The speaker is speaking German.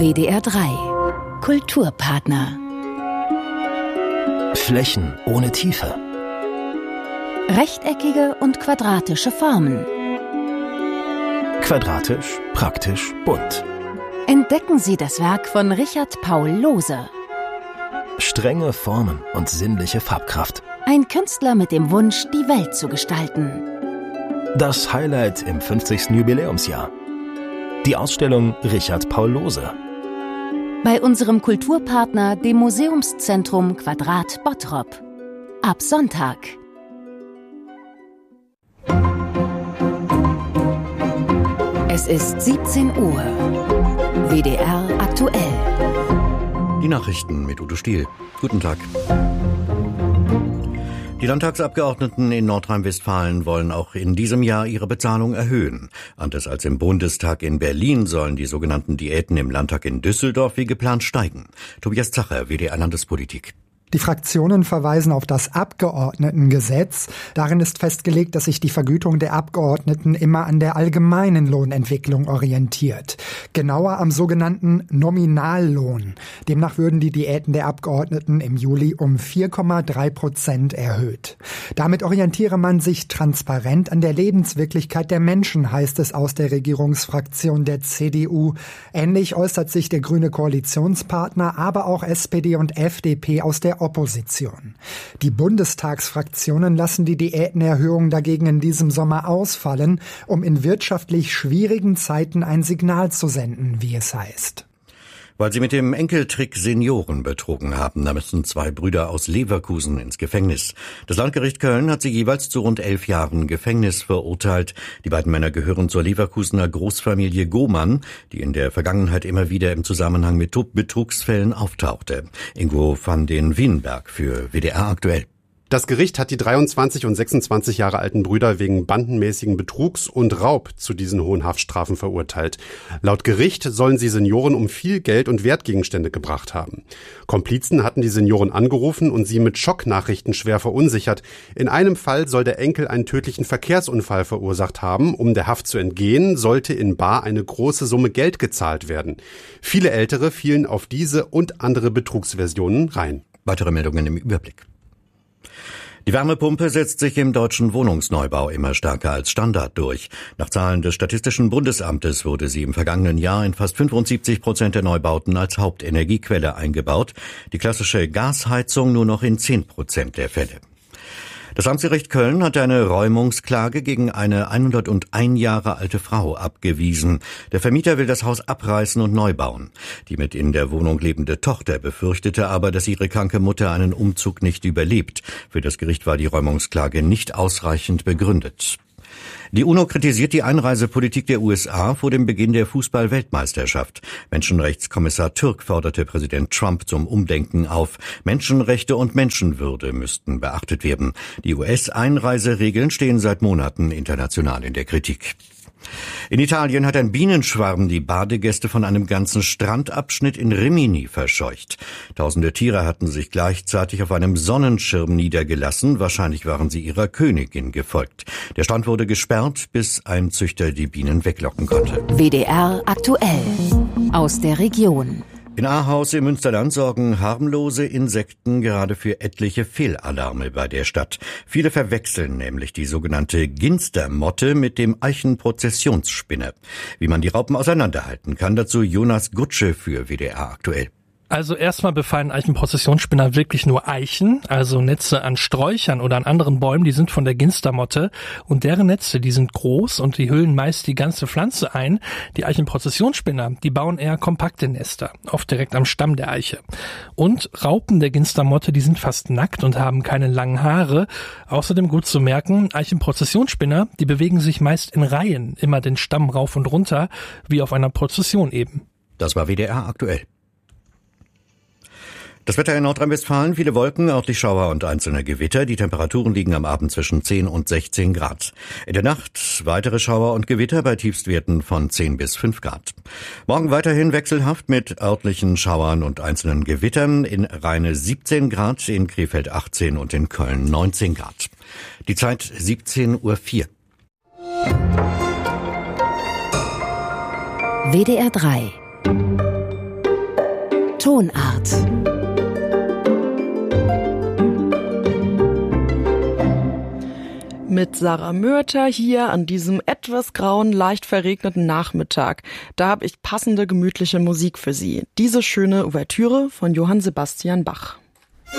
WDR 3 Kulturpartner. Flächen ohne Tiefe. Rechteckige und quadratische Formen. Quadratisch, praktisch, bunt. Entdecken Sie das Werk von Richard Paul Lohse. Strenge Formen und sinnliche Farbkraft. Ein Künstler mit dem Wunsch, die Welt zu gestalten. Das Highlight im 50. Jubiläumsjahr. Die Ausstellung Richard Paul Lohse. Bei unserem Kulturpartner, dem Museumszentrum Quadrat Bottrop. Ab Sonntag. Es ist 17 Uhr. WDR aktuell. Die Nachrichten mit Udo Stiel. Guten Tag. Die Landtagsabgeordneten in Nordrhein-Westfalen wollen auch in diesem Jahr ihre Bezahlung erhöhen. Anders als im Bundestag in Berlin sollen die sogenannten Diäten im Landtag in Düsseldorf wie geplant steigen. Tobias Zacher, WDR Landespolitik. Die Fraktionen verweisen auf das Abgeordnetengesetz. Darin ist festgelegt, dass sich die Vergütung der Abgeordneten immer an der allgemeinen Lohnentwicklung orientiert. Genauer am sogenannten Nominallohn. Demnach würden die Diäten der Abgeordneten im Juli um 4,3% erhöht. Damit orientiere man sich transparent an der Lebenswirklichkeit der Menschen, heißt es aus der Regierungsfraktion der CDU. Ähnlich äußert sich der grüne Koalitionspartner, aber auch SPD und FDP aus der Opposition. Die Bundestagsfraktionen lassen die Diätenerhöhung dagegen in diesem Sommer ausfallen, um in wirtschaftlich schwierigen Zeiten ein Signal zu senden, wie es heißt. Weil sie mit dem Enkeltrick Senioren betrogen haben, da müssen 2 Brüder aus Leverkusen ins Gefängnis. Das Landgericht Köln hat sie jeweils zu rund 11 Jahren Gefängnis verurteilt. Die beiden Männer gehören zur Leverkusener Großfamilie Gohmann, die in der Vergangenheit immer wieder im Zusammenhang mit Betrugsfällen auftauchte. Ingo van den Wienberg für WDR aktuell. Das Gericht hat die 23 und 26 Jahre alten Brüder wegen bandenmäßigen Betrugs und Raub zu diesen hohen Haftstrafen verurteilt. Laut Gericht sollen sie Senioren um viel Geld und Wertgegenstände gebracht haben. Komplizen hatten die Senioren angerufen und sie mit Schocknachrichten schwer verunsichert. In einem Fall soll der Enkel einen tödlichen Verkehrsunfall verursacht haben. Um der Haft zu entgehen, sollte in bar eine große Summe Geld gezahlt werden. Viele Ältere fielen auf diese und andere Betrugsversionen rein. Weitere Meldungen im Überblick. Die Wärmepumpe setzt sich im deutschen Wohnungsneubau immer stärker als Standard durch. Nach Zahlen des Statistischen Bundesamtes wurde sie im vergangenen Jahr in fast 75% der Neubauten als Hauptenergiequelle eingebaut. Die klassische Gasheizung nur noch in 10% der Fälle. Das Amtsgericht Köln hat eine Räumungsklage gegen eine 101 Jahre alte Frau abgewiesen. Der Vermieter will das Haus abreißen und neu bauen. Die mit in der Wohnung lebende Tochter befürchtete aber, dass ihre kranke Mutter einen Umzug nicht überlebt. Für das Gericht war die Räumungsklage nicht ausreichend begründet. Die UNO kritisiert die Einreisepolitik der USA vor dem Beginn der Fußball-Weltmeisterschaft. Menschenrechtskommissar Türk forderte Präsident Trump zum Umdenken auf. Menschenrechte und Menschenwürde müssten beachtet werden. Die US-Einreiseregeln stehen seit Monaten international in der Kritik. In Italien hat ein Bienenschwarm die Badegäste von einem ganzen Strandabschnitt in Rimini verscheucht. Tausende Tiere hatten sich gleichzeitig auf einem Sonnenschirm niedergelassen. Wahrscheinlich waren sie ihrer Königin gefolgt. Der Strand wurde gesperrt, bis ein Züchter die Bienen weglocken konnte. WDR aktuell. Aus der Region. In Ahaus im Münsterland sorgen harmlose Insekten gerade für etliche Fehlalarme bei der Stadt. Viele verwechseln nämlich die sogenannte Ginstermotte mit dem Eichenprozessionsspinner. Wie man die Raupen auseinanderhalten kann, dazu Jonas Gutsche für WDR aktuell. Also erstmal befallen Eichenprozessionsspinner wirklich nur Eichen, also Netze an Sträuchern oder an anderen Bäumen, die sind von der Ginstermotte und deren Netze, die sind groß und die hüllen meist die ganze Pflanze ein. Die Eichenprozessionsspinner, die bauen eher kompakte Nester, oft direkt am Stamm der Eiche. Und Raupen der Ginstermotte, die sind fast nackt und haben keine langen Haare. Außerdem gut zu merken, Eichenprozessionsspinner, die bewegen sich meist in Reihen, immer den Stamm rauf und runter, wie auf einer Prozession eben. Das war WDR aktuell. Das Wetter in Nordrhein-Westfalen, viele Wolken, örtlich Schauer und einzelne Gewitter. Die Temperaturen liegen am Abend zwischen 10 und 16 Grad. In der Nacht weitere Schauer und Gewitter bei Tiefstwerten von 10 bis 5 Grad. Morgen weiterhin wechselhaft mit örtlichen Schauern und einzelnen Gewittern. In Rheine 17 Grad, in Krefeld 18 und in Köln 19 Grad. Die Zeit 17:04 Uhr. WDR 3 Tonart. Mit Sarah Mörter hier an diesem etwas grauen, leicht verregneten Nachmittag. Da habe ich passende, gemütliche Musik für Sie. Diese schöne Ouvertüre von Johann Sebastian Bach.